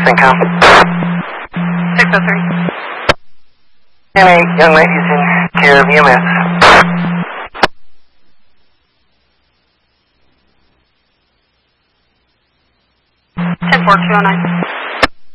CENTCOM. 603. And 8, young ladies in care of EMS. 10-4, 209.